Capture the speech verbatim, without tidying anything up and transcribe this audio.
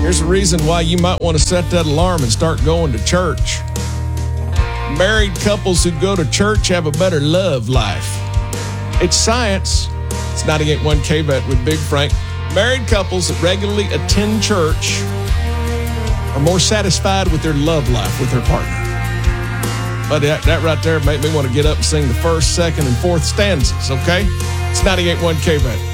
Here's a reason why you might want to set that alarm and start going to church. Married couples who go to church have a better love life. It's science. It's ninety-eight point one K V E T with Big Frank. Married couples that regularly attend church are more satisfied with their love life with their partner. But that, that right there made me want to get up and sing the first, second, and fourth stanzas, okay? It's ninety-eight point one K V E T.